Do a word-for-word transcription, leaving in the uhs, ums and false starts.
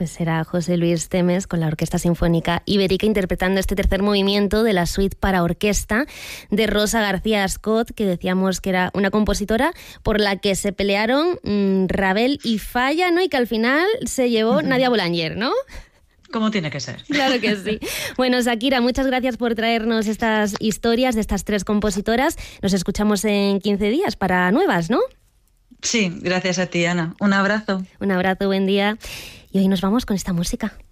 Pues era José Luis Temes con la Orquesta Sinfónica Ibérica interpretando este tercer movimiento de la suite para orquesta de Rosa García Scott, que decíamos que era una compositora por la que se pelearon mmm, Ravel y Falla, ¿no? Y que al final se llevó uh-huh. Nadia Boulanger, ¿no? Como tiene que ser. Claro que sí. Bueno, Shakira, muchas gracias por traernos estas historias de estas tres compositoras. Nos escuchamos en quince días para nuevas, ¿no? Sí, gracias a ti, Ana. Un abrazo. Un abrazo, buen día. Y hoy nos vamos con esta música.